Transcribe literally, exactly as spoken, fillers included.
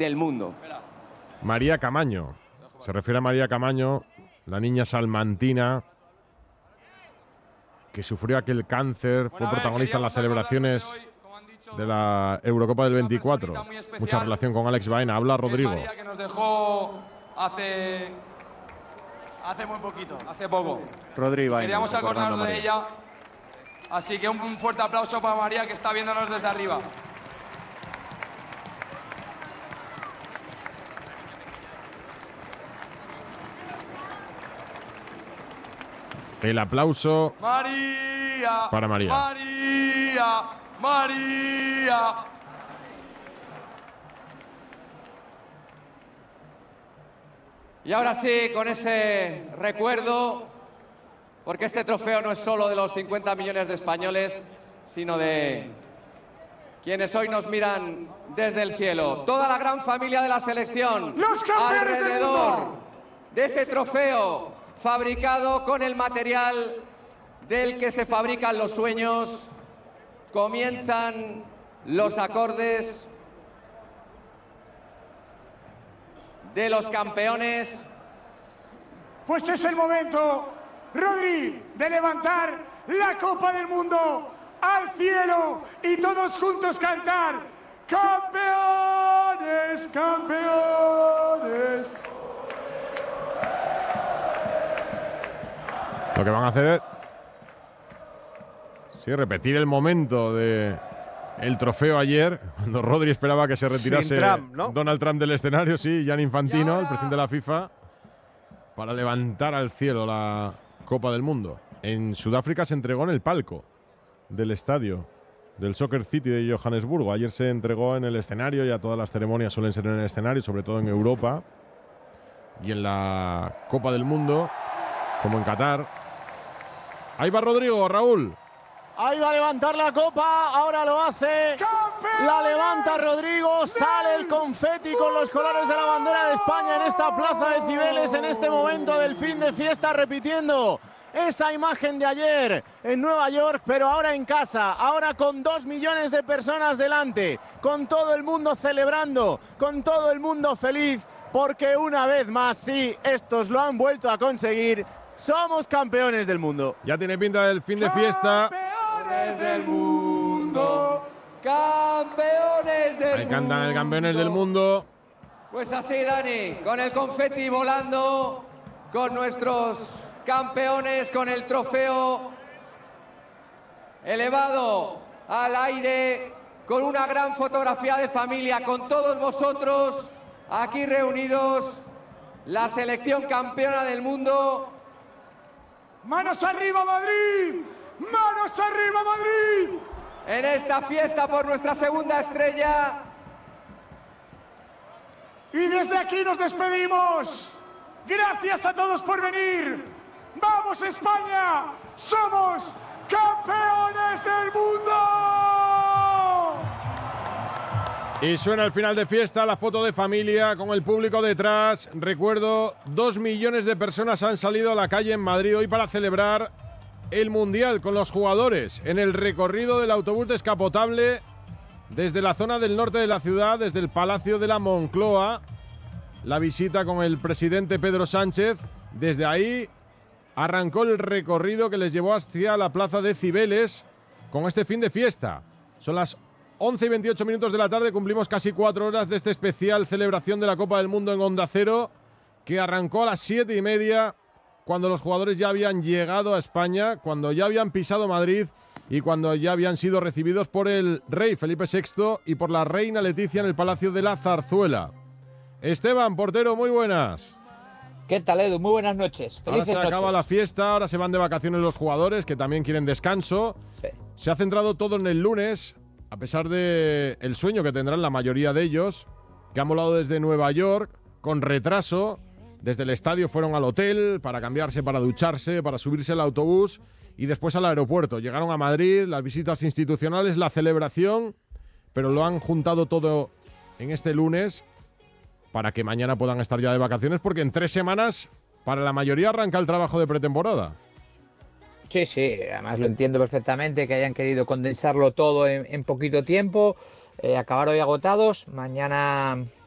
del mundo. María Camaño. Se refiere a María Camaño, la niña salmantina que sufrió aquel cáncer, fue protagonista en las celebraciones de la Eurocopa del veinticuatro. Mucha relación con Alex Baena. Habla Rodrigo. María, que nos dejó hace, hace muy poquito, hace poco. Rodrigo Baena. Queríamos acordarnos de ella. Así que un, un fuerte aplauso para María, que está viéndonos desde arriba. El aplauso María, para María. María, María. Y ahora sí, con ese recuerdo, porque este trofeo no es solo de los cincuenta millones de españoles, sino de quienes hoy nos miran desde el cielo. Toda la gran familia de la selección, ¡los campeones del alrededor mundo! De ese trofeo fabricado con el material del que se fabrican los sueños, comienzan los acordes de los campeones. Pues es el momento, Rodri, de levantar la Copa del Mundo al cielo y todos juntos cantar: ¡campeones, campeones! Lo que van a hacer es sí, repetir el momento de el trofeo ayer, cuando Rodri esperaba que se retirase Trump, ¿no? Donald Trump del escenario, sí, Gianni Infantino, el presidente de la FIFA, para levantar al cielo la Copa del Mundo. En Sudáfrica se entregó en el palco del estadio del Soccer City de Johannesburgo. Ayer se entregó en el escenario, ya todas las ceremonias suelen ser en el escenario, sobre todo en Europa. Y en la Copa del Mundo, como en Qatar. Ahí va Rodrigo, Raúl. Ahí va a levantar la copa, ahora lo hace. ¡Campeones! La levanta Rodrigo, sale el confeti con los colores de la bandera de España en esta plaza de Cibeles, en este momento del fin de fiesta, repitiendo esa imagen de ayer en Nueva York, pero ahora en casa, ahora con dos millones de personas delante, con todo el mundo celebrando, con todo el mundo feliz, porque una vez más, sí, estos lo han vuelto a conseguir. Somos campeones del mundo. Ya tiene pinta del fin de fiesta. Campeones del mundo, campeones del Ahí cantan el mundo. campeones del mundo. Pues así, Dani, con el confeti volando, con nuestros campeones, con el trofeo elevado al aire, con una gran fotografía de familia, con todos vosotros aquí reunidos, la selección campeona del mundo. ¡Manos arriba, Madrid! ¡Manos arriba, Madrid! En esta fiesta por nuestra segunda estrella. Y desde aquí nos despedimos. Gracias a todos por venir. ¡Vamos, España! ¡Somos campeones del mundo! Y suena el final de fiesta, la foto de familia con el público detrás. Recuerdo, dos millones de personas han salido a la calle en Madrid hoy para celebrar el Mundial con los jugadores en el recorrido del autobús descapotable desde la zona del norte de la ciudad, desde el Palacio de la Moncloa. La visita con el presidente Pedro Sánchez. Desde ahí arrancó el recorrido que les llevó hacia la plaza de Cibeles con este fin de fiesta. Son las once y veintiocho minutos de la tarde, cumplimos casi cuatro horas de este especial celebración de la Copa del Mundo en Onda Cero, que arrancó a las siete y media, cuando los jugadores ya habían llegado a España, cuando ya habían pisado Madrid y cuando ya habían sido recibidos por el rey Felipe sexto y por la reina Leticia en el Palacio de la Zarzuela. Esteban, portero, muy buenas. ¿Qué tal, Edu? Muy buenas noches. Ahora Felices se acaba noches. la fiesta, ahora se van de vacaciones los jugadores, que también quieren descanso. Sí. Se ha centrado todo en el lunes, a pesar de el sueño que tendrán la mayoría de ellos, que han volado desde Nueva York con retraso. Desde el estadio fueron al hotel para cambiarse, para ducharse, para subirse al autobús y después al aeropuerto. Llegaron a Madrid, las visitas institucionales, la celebración, pero lo han juntado todo en este lunes para que mañana puedan estar ya de vacaciones, porque en tres semanas para la mayoría arranca el trabajo de pretemporada. Sí, sí, además lo entiendo perfectamente que hayan querido condensarlo todo en, en poquito tiempo, eh, acabar hoy agotados, mañana